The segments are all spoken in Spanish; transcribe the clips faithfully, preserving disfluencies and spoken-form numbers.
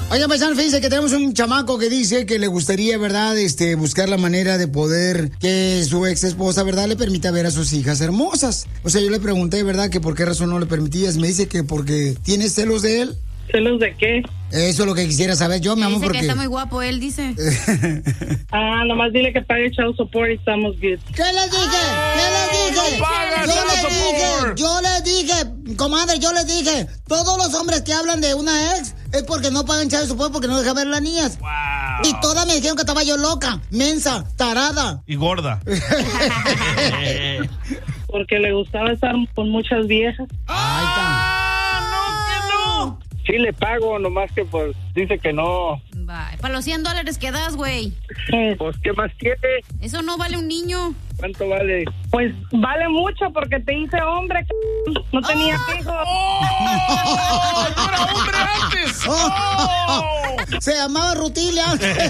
Oiga, paisano, fíjense que tenemos un chamaco que dice que le gustaría, ¿verdad?, este, buscar la manera de poder que su ex esposa, ¿verdad?, le permita ver a sus hijas hermosas. O sea, yo le pregunté, ¿verdad?, que por qué razón no le permitías. Me dice que porque tiene celos de él. ¿Celos de qué? Eso es lo que quisiera saber yo, mi amor, dice porque... que está muy guapo, él dice. Ah, nomás dile que pague child support y estamos good. ¿Qué les dije? ¿Qué les dije? ¡Paga Yo child les dije, support! yo les dije, comadre, yo les dije, todos los hombres que hablan de una ex es porque no pagan child support, porque no dejan ver a las niñas. Wow. Y todas me dijeron que estaba yo loca, mensa, tarada. Y gorda. Porque le gustaba estar con muchas viejas. Ahí está. Sí le pago, nomás que pues dice que no. Bye. Para los cien dólares que das, güey. Pues, ¿qué más quiere? Eso no vale un niño. ¿Cuánto vale? Pues vale mucho porque te hice hombre, c... no tenía hijos. ¡Oh! ¡Yo era hombre antes! ¡Oh! Se llamaba Rutilia.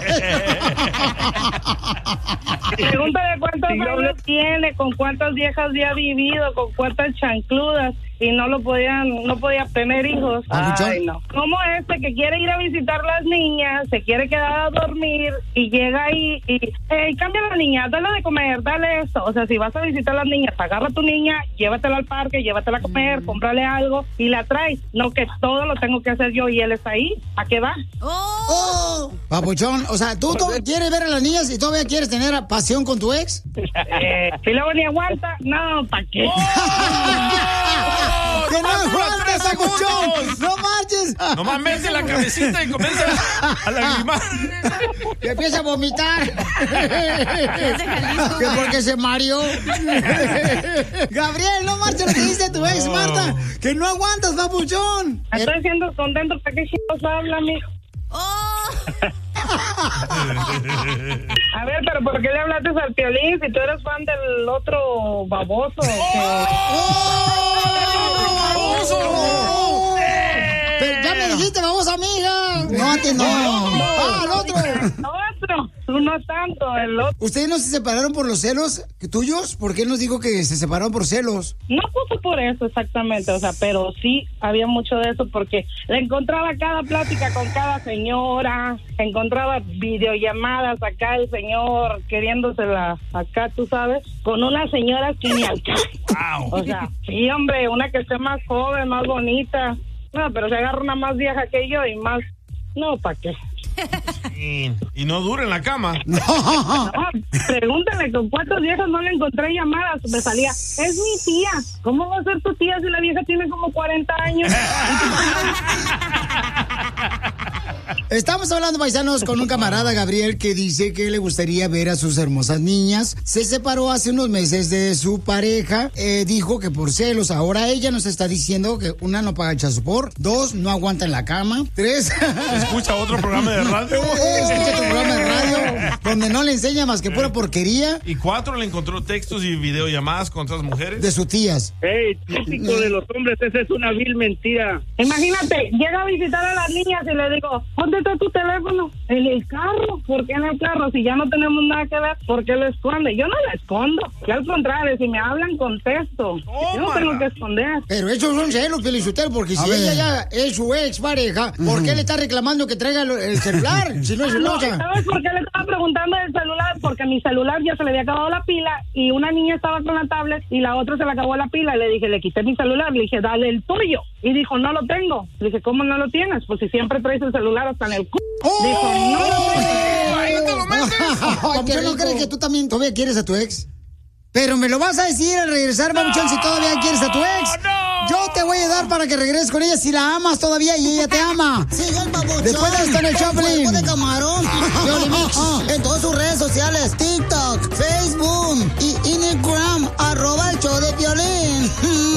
Pregúntale cuántos años tiene, con cuántas viejas había vivido, con cuántas chancludas. Y no lo podían, no podía tener hijos. Ay, no. Como este que quiere ir a visitar las niñas, se quiere quedar a dormir y llega ahí y, hey, cambia a la niña, dale de comer, dale esto. O sea, si vas a visitar a las niñas, agarra a tu niña, llévatela al parque, llévatela a comer, mm. cómprale algo y la traes. No que todo lo tengo que hacer yo y él está ahí. ¿A qué va? ¡Oh! oh. Papuchón, o sea, ¿tú, tú quieres ver a las niñas y todavía quieres tener pasión con tu ex? Eh, si luego ni aguanta, no, ¿para qué? ¡Oh! ¡Que no aguantes, papuchón! ¡No marches! Nomás mete la cabecita y comienza a lagrimar. Que empieza a vomitar. Que porque se mareó. Gabriel, no marches lo que dice tu ex, Marta. Que no aguantas, papuchón. Estoy siendo contento. ¿Para qué chicos habla, mijo? ¡Oh! A ver, pero ¿por qué le hablaste al Piolín si tú eres fan del otro baboso? ¡Oh! ¡Baboso! ¡Oh! Pero ya me dijiste, babosa amiga. No, antes no. ¡Ah, el otro! Otro. Tú no tanto, el otro. ¿Ustedes no se separaron por los celos tuyos? ¿Por qué nos dijo que se separaron por celos? No puso por eso exactamente, o sea, pero sí había mucho de eso porque le encontraba cada plática con cada señora, encontraba videollamadas acá el señor queriéndosela acá, tú sabes, con unas señoras que ni al caso. Wow. O sea, sí, hombre, una que esté más joven, más bonita. No, pero se agarra una más vieja que yo y más... No, ¿para qué? Y, y no dura en la cama. No. No, pregúntale con cuántos viejos no le encontré llamadas. Me salía, es mi tía. ¿Cómo va a ser tu tía si la vieja tiene como cuarenta años? Estamos hablando, paisanos, con un camarada, Gabriel, que dice que le gustaría ver a sus hermosas niñas. Se separó hace unos meses de su pareja. Eh, dijo que por celos. Ahora ella nos está diciendo que una, no paga child support. Dos, no aguanta en la cama. Tres... Escucha otro programa de radio. Escucha otro programa de radio donde no le enseña más que pura porquería. Y cuatro, le encontró textos y videollamadas con otras mujeres. De sus tías. Hey, típico de los hombres, esa es una vil mentira. Imagínate, llega a visitar a las niñas y le digo, ¿dónde está tu teléfono? En el carro. ¿Por qué en el carro? Si ya no tenemos nada que ver, ¿por qué lo esconde? Yo no lo escondo. Y al contrario, si me hablan, contesto. Yo no tengo que esconder. Pero esos son celos, Felicitero, porque si ella ya es su ex pareja, ¿por qué le está reclamando que traiga el celular? Si no es Ah, no, celosa. ¿sabes por qué le estaba preguntando del celular? Porque mi celular ya se le había acabado la pila y una niña estaba con la tablet y la otra se le acabó la pila. Y le dije, le quité mi celular. Le dije, dale el tuyo. Y dijo, no lo tengo. Le dije, ¿cómo no lo tienes? Pues si siempre traes el celular hasta en el c***. ¡Oh! Dijo, no lo tengo. ¡Ahí no te lo metes! ¿Tú no crees que tú también todavía quieres a tu ex? Pero me lo vas a decir al regresar, Babuchón, no, si todavía quieres a tu ex. No. Yo te voy a ayudar para que regreses con ella si la amas todavía y ella te ama. Sigue el Babuchón. Después de esto en el Choplin. de camarón. En todas sus redes sociales, TikTok, Facebook y Instagram, arroba el show de Piolín.